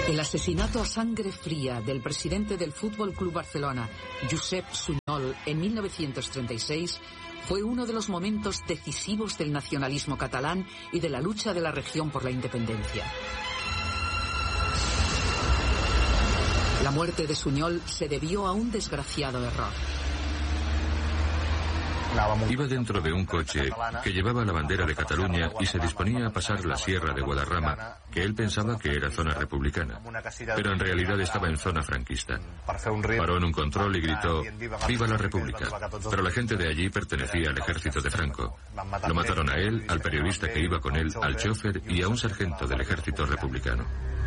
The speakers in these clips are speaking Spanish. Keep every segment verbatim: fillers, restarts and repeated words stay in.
El asesinato a sangre fría del presidente del Fútbol Club Barcelona, Josep Sunyol, en mil novecientos treinta y seis, fue uno de los momentos decisivos del nacionalismo catalán y de la lucha de la región por la independencia. La muerte de Sunyol se debió a un desgraciado error. Iba dentro de un coche que llevaba la bandera de Cataluña y se disponía a pasar la sierra de Guadarrama, que él pensaba que era zona republicana, pero en realidad estaba en zona franquista. Paró en un control y gritó: «¡Viva la República!». Pero la gente de allí pertenecía al ejército de Franco. Lo mataron a él, al periodista que iba con él, al chofer y a un sargento del ejército republicano.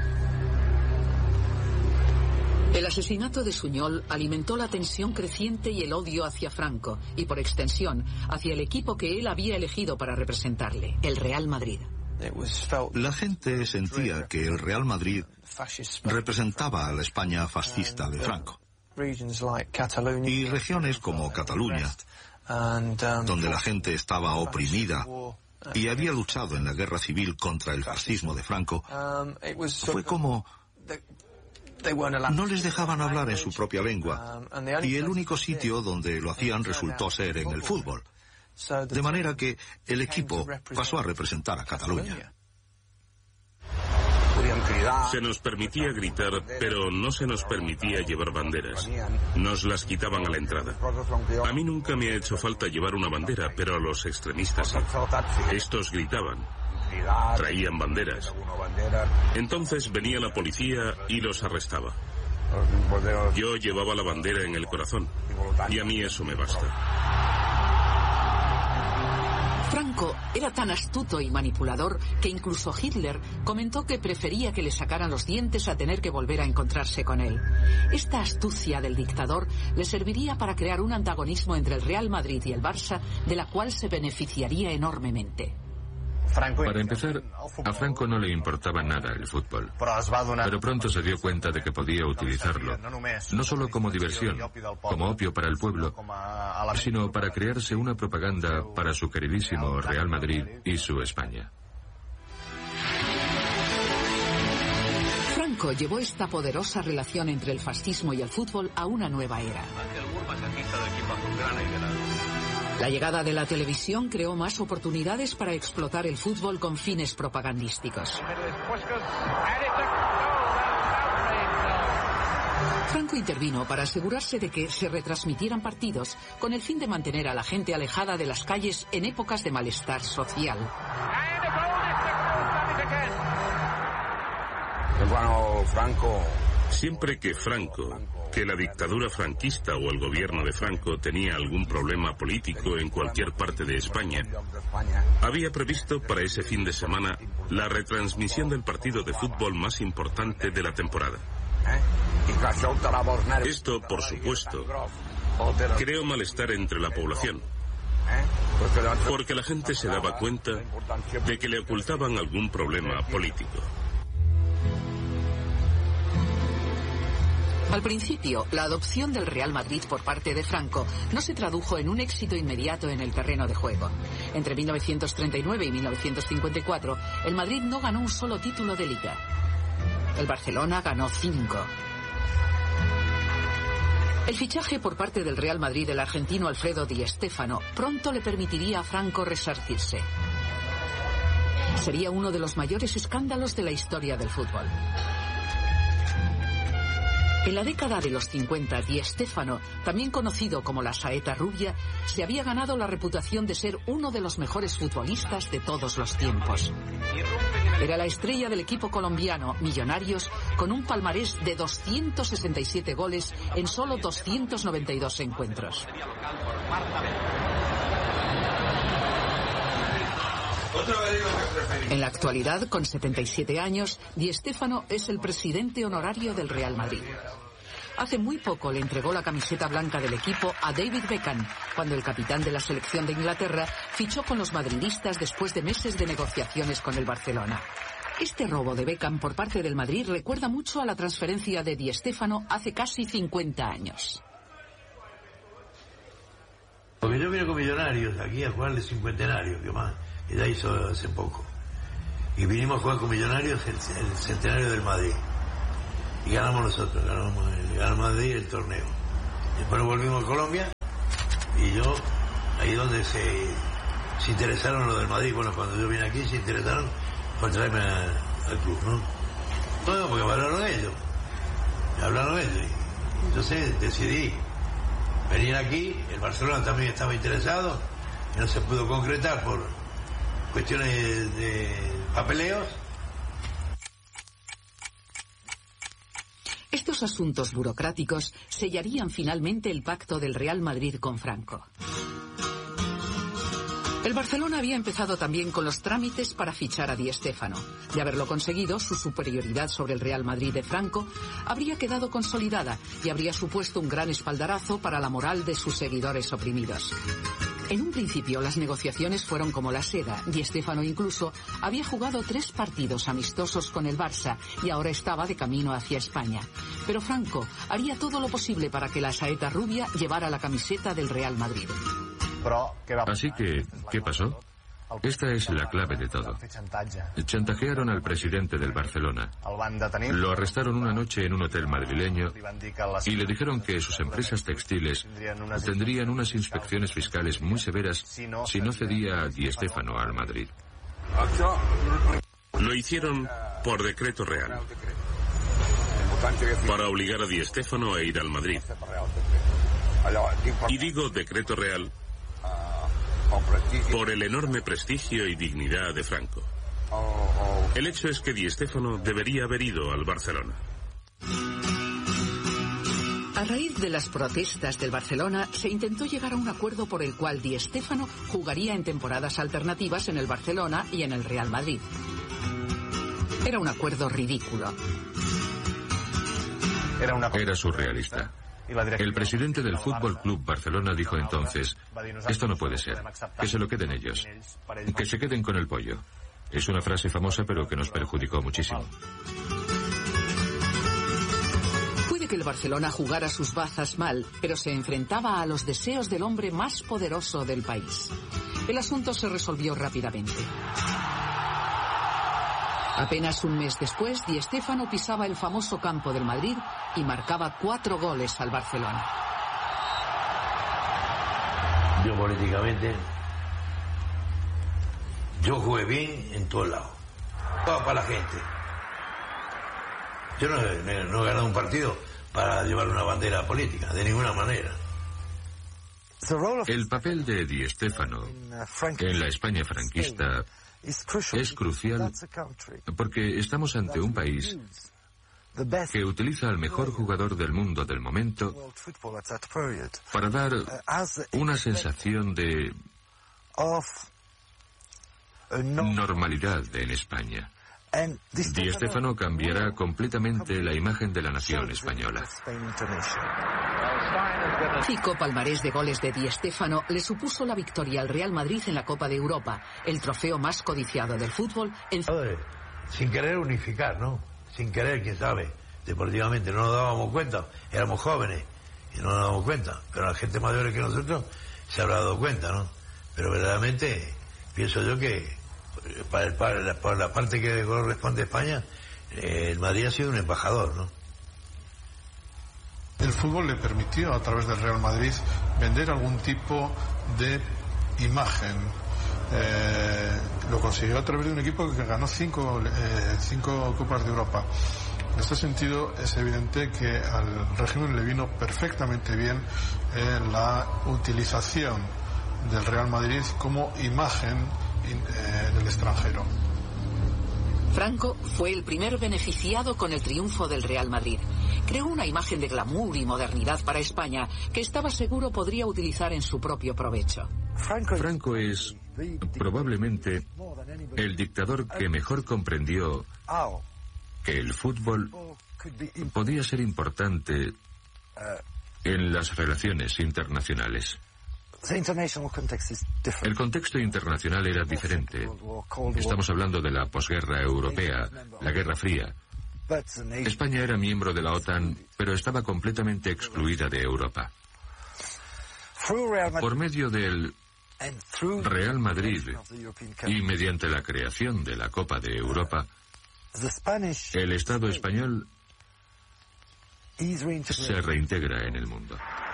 El asesinato de Sunyol alimentó la tensión creciente y el odio hacia Franco, y por extensión, hacia el equipo que él había elegido para representarle, el Real Madrid. La gente sentía que el Real Madrid representaba a la España fascista de Franco. Y regiones como Cataluña, donde la gente estaba oprimida y había luchado en la guerra civil contra el fascismo de Franco, fue como... no les dejaban hablar en su propia lengua, y el único sitio donde lo hacían resultó ser en el fútbol. De manera que el equipo pasó a representar a Cataluña. Se nos permitía gritar, pero no se nos permitía llevar banderas. Nos las quitaban a la entrada. A mí nunca me ha hecho falta llevar una bandera, pero a los extremistas sí. Estos gritaban. Traían banderas. Entonces venía la policía y los arrestaba. Yo llevaba la bandera en el corazón, y a mí eso me basta. Franco era tan astuto y manipulador que incluso Hitler comentó que prefería que le sacaran los dientes a tener que volver a encontrarse con él. Esta astucia del dictador le serviría para crear un antagonismo entre el Real Madrid y el Barça, de la cual se beneficiaría enormemente. Para empezar, a Franco no le importaba nada el fútbol, pero pronto se dio cuenta de que podía utilizarlo, no solo como diversión, como opio para el pueblo, sino para crearse una propaganda para su queridísimo Real Madrid y su España. Franco llevó esta poderosa relación entre el fascismo y el fútbol a una nueva era. La llegada de la televisión creó más oportunidades para explotar el fútbol con fines propagandísticos. Franco intervino para asegurarse de que se retransmitieran partidos con el fin de mantener a la gente alejada de las calles en épocas de malestar social. Franco. Siempre que Franco, que la dictadura franquista o el gobierno de Franco tenía algún problema político en cualquier parte de España, había previsto para ese fin de semana la retransmisión del partido de fútbol más importante de la temporada. Esto, por supuesto, creó malestar entre la población, porque la gente se daba cuenta de que le ocultaban algún problema político. Al principio, la adopción del Real Madrid por parte de Franco no se tradujo en un éxito inmediato en el terreno de juego. Entre mil novecientos treinta y nueve y mil novecientos cincuenta y cuatro, el Madrid no ganó un solo título de liga. El Barcelona ganó cinco. El fichaje por parte del Real Madrid del argentino Alfredo Di Stéfano pronto le permitiría a Franco resarcirse. Sería uno de los mayores escándalos de la historia del fútbol. En la década de los cincuenta, Di Stéfano, también conocido como la saeta rubia, se había ganado la reputación de ser uno de los mejores futbolistas de todos los tiempos. Era la estrella del equipo colombiano, Millonarios, con un palmarés de doscientos sesenta y siete goles en solo doscientos noventa y dos encuentros. En la actualidad, con setenta y siete años, Di Stéfano es el presidente honorario del Real Madrid. Hace muy poco le entregó la camiseta blanca del equipo a David Beckham, cuando el capitán de la selección de Inglaterra fichó con los madridistas después de meses de negociaciones con el Barcelona. Este robo de Beckham por parte del Madrid recuerda mucho a la transferencia de Di Stéfano hace casi cincuenta años. Porque yo vine con Millonarios aquí a jugar el cincuentenario, que más, que ya hizo hace poco. Y vinimos a jugar con Millonarios el, el centenario del Madrid. y ganamos nosotros, ganamos el Real Madrid el torneo. Después volvimos a Colombia y yo, ahí donde se, se interesaron los del Madrid, bueno, cuando yo vine aquí se interesaron por traerme a, al club, ¿no? Todo porque hablaron ellos, hablaron ellos. Entonces decidí venir aquí, el Barcelona también estaba interesado, y no se pudo concretar por cuestiones de, de papeleos. Estos asuntos burocráticos sellarían finalmente el pacto del Real Madrid con Franco. El Barcelona había empezado también con los trámites para fichar a Di Stéfano. De haberlo conseguido, su superioridad sobre el Real Madrid de Franco habría quedado consolidada y habría supuesto un gran espaldarazo para la moral de sus seguidores oprimidos. En un principio las negociaciones fueron como la seda. Di Stéfano incluso había jugado tres partidos amistosos con el Barça y ahora estaba de camino hacia España. Pero Franco haría todo lo posible para que la saeta rubia llevara la camiseta del Real Madrid. Así que, ¿qué pasó? Esta es la clave de todo. Chantajearon al presidente del Barcelona. Lo arrestaron una noche en un hotel madrileño y le dijeron que sus empresas textiles tendrían unas inspecciones fiscales muy severas si no cedía a Di Stéfano al Madrid. Lo hicieron por decreto real, para obligar a Di Stéfano a ir al Madrid. Y digo decreto real por el enorme prestigio y dignidad de Franco. El hecho es que Di Stéfano debería haber ido al Barcelona. A raíz de las protestas del Barcelona, se intentó llegar a un acuerdo por el cual Di Stéfano jugaría en temporadas alternativas en el Barcelona y en el Real Madrid. Era un acuerdo ridículo. Era surrealista. El presidente del Fútbol Club Barcelona dijo entonces: esto no puede ser, que se lo queden ellos, que se queden con el pollo. Es una frase famosa pero que nos perjudicó muchísimo. Puede que el Barcelona jugara sus bazas mal, pero se enfrentaba a los deseos del hombre más poderoso del país. El asunto se resolvió rápidamente. Apenas un mes después, Di Stéfano pisaba el famoso campo del Madrid y marcaba cuatro goles al Barcelona. Yo políticamente, yo jugué bien en todos lados. Todo para la gente. Yo no, no he ganado un partido para llevar una bandera política, de ninguna manera. El papel de Di Stéfano en la España franquista es crucial porque estamos ante un país que utiliza al mejor jugador del mundo del momento para dar una sensación de normalidad en España. Di Stéfano cambiará completamente la imagen de la nación española. Cinco palmarés de goles de Di Stéfano le supuso la victoria al Real Madrid en la Copa de Europa, el trofeo más codiciado del fútbol. En... Sin querer unificar, ¿no? Sin querer, quién sabe, deportivamente no nos dábamos cuenta, éramos jóvenes y no nos dábamos cuenta, pero la gente mayor que nosotros se habrá dado cuenta, ¿no? Pero verdaderamente pienso yo que para, el, para, la, para la parte que corresponde a España, eh, el Madrid ha sido un embajador, ¿no? El fútbol le permitió a través del Real Madrid vender algún tipo de imagen. Eh, lo consiguió a través de un equipo que ganó cinco, eh, cinco Copas de Europa. En este sentido es evidente que al régimen le vino perfectamente bien eh, la utilización del Real Madrid como imagen eh, en el extranjero. Franco fue el primer beneficiado con el triunfo del Real Madrid. Creó una imagen de glamour y modernidad para España que estaba seguro podría utilizar en su propio provecho. Franco es probablemente el dictador que mejor comprendió que el fútbol podía ser importante en las relaciones internacionales. El contexto internacional era diferente. Estamos hablando de la posguerra europea, la Guerra Fría. España era miembro de la OTAN, pero estaba completamente excluida de Europa. Por medio del Real Madrid y mediante la creación de la Copa de Europa, el Estado español se reintegra en el mundo.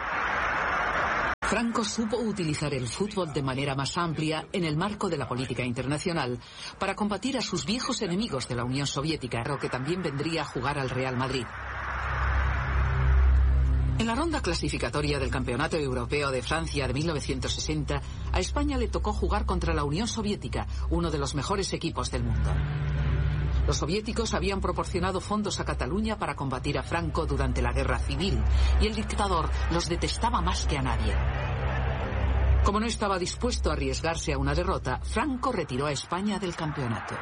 Franco supo utilizar el fútbol de manera más amplia en el marco de la política internacional para combatir a sus viejos enemigos de la Unión Soviética, que también vendría a jugar al Real Madrid. En la ronda clasificatoria del Campeonato Europeo de Francia de mil novecientos sesenta, a España le tocó jugar contra la Unión Soviética, uno de los mejores equipos del mundo. Los soviéticos habían proporcionado fondos a Cataluña para combatir a Franco durante la Guerra Civil, y el dictador los detestaba más que a nadie. Como no estaba dispuesto a arriesgarse a una derrota, Franco retiró a España del campeonato.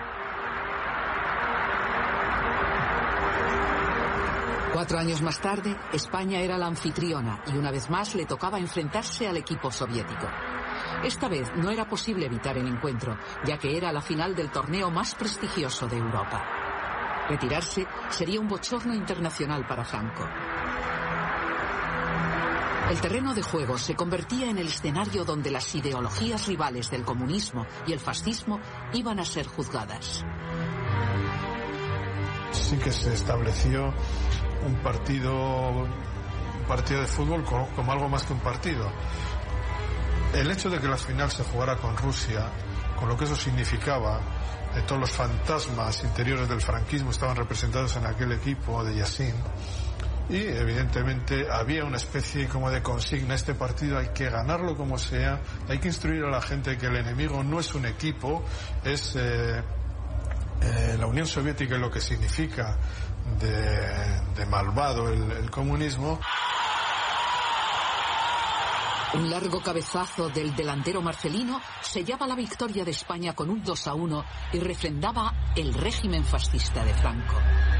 Cuatro años más tarde, España era la anfitriona y una vez más le tocaba enfrentarse al equipo soviético. Esta vez no era posible evitar el encuentro, ya que era la final del torneo más prestigioso de Europa. Retirarse sería un bochorno internacional para Franco. El terreno de juego se convertía en el escenario donde las ideologías rivales del comunismo y el fascismo iban a ser juzgadas. Sí que se estableció un partido, un partido de fútbol como, como algo más que un partido. El hecho de que la final se jugara con Rusia, con lo que eso significaba, de todos los fantasmas interiores del franquismo estaban representados en aquel equipo de Yassin, y evidentemente había una especie como de consigna: este partido hay que ganarlo como sea, hay que instruir a la gente que el enemigo no es un equipo, es eh, eh, la Unión Soviética y lo que significa de, de malvado el, el comunismo. Un largo cabezazo del delantero Marcelino sellaba la victoria de España con un dos a uno y refrendaba el régimen fascista de Franco.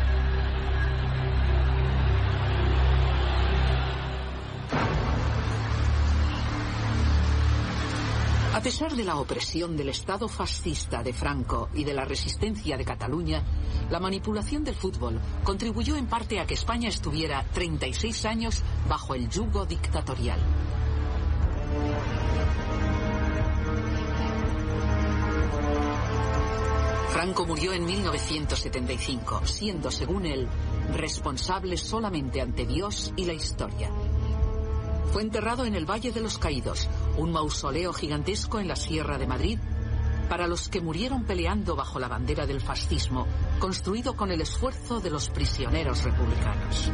A pesar de la opresión del Estado fascista de Franco y de la resistencia de Cataluña, la manipulación del fútbol contribuyó en parte a que España estuviera treinta y seis años bajo el yugo dictatorial. Franco murió en mil novecientos setenta y cinco, siendo, según él, responsable solamente ante Dios y la historia. Fue enterrado en el Valle de los Caídos, un mausoleo gigantesco en la Sierra de Madrid, para los que murieron peleando bajo la bandera del fascismo, construido con el esfuerzo de los prisioneros republicanos.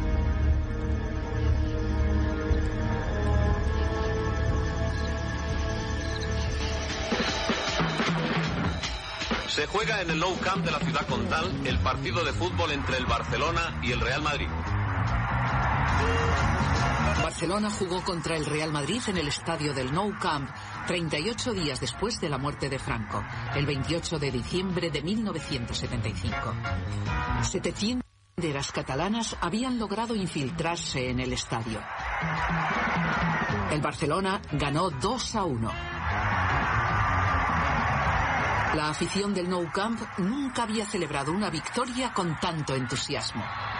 Se juega en el Nou Camp de la ciudad condal el partido de fútbol entre el Barcelona y el Real Madrid. Barcelona jugó contra el Real Madrid en el estadio del Nou Camp treinta y ocho días después de la muerte de Franco, el veintiocho de diciembre de mil novecientos setenta y cinco. setecientas banderas catalanas habían logrado infiltrarse en el estadio. El Barcelona ganó dos a uno. La afición del Nou Camp nunca había celebrado una victoria con tanto entusiasmo.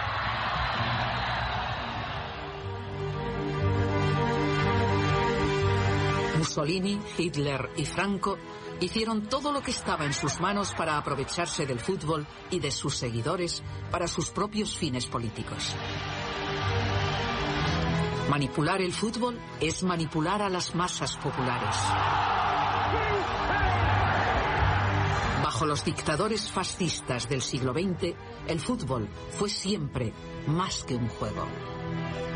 Mussolini, Hitler y Franco hicieron todo lo que estaba en sus manos para aprovecharse del fútbol y de sus seguidores para sus propios fines políticos. Manipular el fútbol es manipular a las masas populares. Bajo los dictadores fascistas del siglo veinte, el fútbol fue siempre más que un juego.